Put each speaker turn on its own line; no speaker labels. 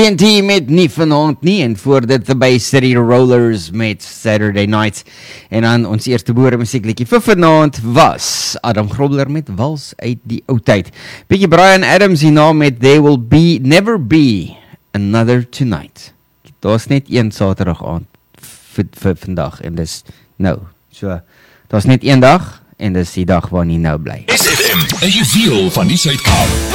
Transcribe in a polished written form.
TNT met nie vanaand nie en voor dit The Bay City Rollers met Saturday Night. En dan ons eerste boere musiekliedjie vir vanaand was Adam Grobler met Wals uit die ou tyd. Bietjie Brian Adams hierna met There Will Be Never Be Another Tonight. Daar's net een Saterdag aand vir vandag en dis nou. So daar's net een dag en dis die dag waar nie nou bly.
SFM, 'n juweel van die Suid-Kaap.